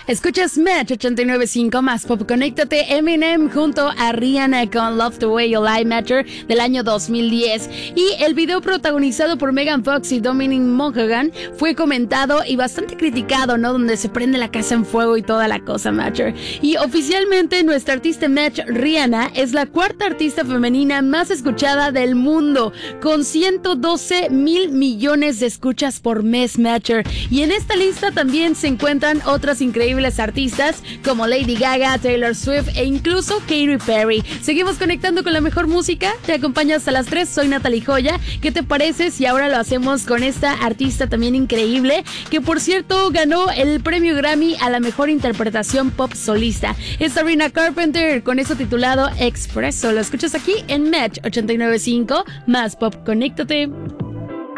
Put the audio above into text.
Escuchas Match 89.5 más Pop. Conéctate. Eminem junto a Rihanna con Love the Way You Lie, Matcher del año 2010. Y el video protagonizado por Megan Fox y Dominic Monaghan fue comentado y bastante criticado, ¿no? Donde se prende la casa en fuego y toda la cosa, Matcher. Y oficialmente nuestra artista Match, Rihanna, es la cuarta artista femenina más escuchada del mundo, con 112 mil millones de escuchas por mes, Matcher. Y en esta lista también se encuentran otras increíbles artistas como Lady Gaga, Taylor Swift e incluso Katy Perry. Seguimos conectando con la mejor música. Te acompaño hasta las 3. Soy Natalie Joya. ¿Qué te parece si ahora lo hacemos con esta artista también increíble, que por cierto ganó el premio Grammy a la mejor interpretación pop solista? Es Sabrina Carpenter con eso titulado Expresso. Lo escuchas aquí en Match 89.5 más Pop. Conéctate.